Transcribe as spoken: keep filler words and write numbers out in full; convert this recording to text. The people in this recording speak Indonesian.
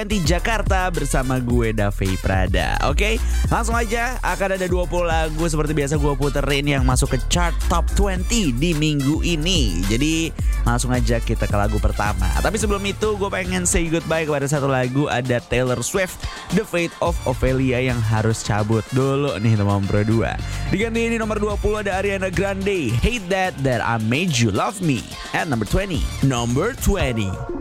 Di Jakarta bersama gue Davey Prada. Oke, langsung aja akan ada dua puluh lagu seperti biasa gue puterin yang masuk ke chart top dua puluh di minggu ini. Jadi langsung aja kita ke lagu pertama. Tapi sebelum itu gue pengen say goodbye kepada satu lagu. Ada Taylor Swift, The Fate of Ophelia yang harus cabut dulu nih teman Pro dua. Diganti di nomor dua puluh ada Ariana Grande, Hate That That I Made You Love Me. At number twenty. Number twenty.